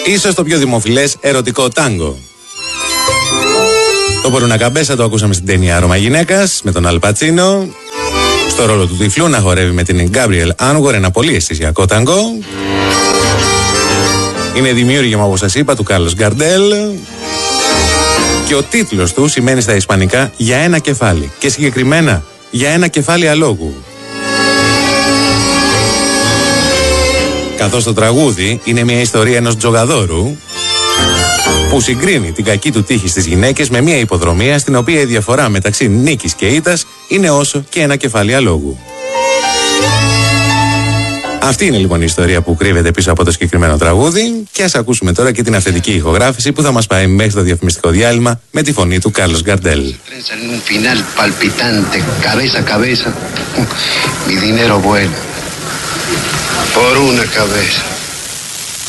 Ίσως το πιο δημοφιλές ερωτικό τάγκο. Το Por una Cabeza το ακούσαμε στην ταινία Ρώμα Γυναίκας με τον Αλ Πατσίνο. Στο ρόλο του τυφλού να χορεύει με την Γκάμπριελ Άνγορ, ένα πολύ αισθησιακό τάγκο. Είναι δημιούργημα, όπως σας είπα, του Κάρλος Γκαρντέλ. Και ο τίτλος του σημαίνει στα ισπανικά για ένα κεφάλι. Και συγκεκριμένα για ένα κεφάλι αλόγου. Καθώς το τραγούδι είναι μια ιστορία ενός τζογαδόρου που συγκρίνει την κακή του τύχη στις γυναίκες με μια υποδρομία στην οποία η διαφορά μεταξύ νίκης και ήττας είναι όσο και ένα κεφάλι αλόγου. Αυτή είναι λοιπόν η ιστορία που κρύβεται πίσω από το συγκεκριμένο τραγούδι και ας ακούσουμε τώρα και την αυθεντική ηχογράφηση που θα μας πάει μέχρι το διαφημιστικό διάλειμμα με τη φωνή του Κάρλος Γκαρντέλ. Por una cabeza.